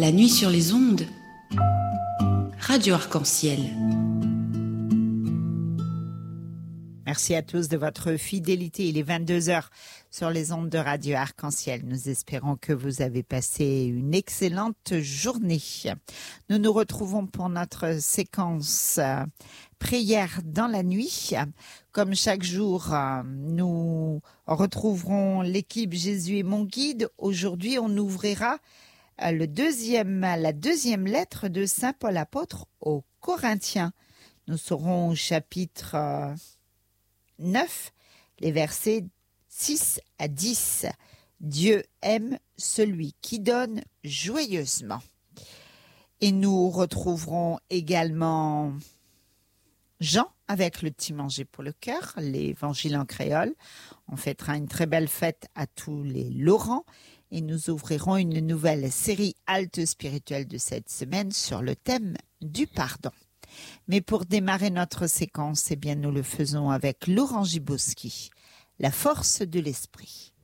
La nuit sur les ondes. Radio Arc-en-Ciel. Merci à tous de votre fidélité. Il est 22h sur les ondes de Radio Arc-en-Ciel. Nous espérons que vous avez passé une excellente journée. Nous nous retrouvons pour notre séquence prière dans la nuit. Comme chaque jour, nous retrouverons l'équipe Jésus est mon guide. Aujourd'hui, on ouvrira la deuxième lettre de Saint Paul apôtre aux Corinthiens. Nous serons au chapitre 9, les versets 6 à 10. Dieu aime celui qui donne joyeusement. Et nous retrouverons également Jean avec le petit manger pour le cœur, l'évangile en créole. On fêtera une très belle fête à tous les Laurents et nous ouvrirons une nouvelle série halte spirituelle de cette semaine sur le thème du pardon. Mais pour démarrer notre séquence, nous le faisons avec Laurent Gibowski, la force de l'esprit.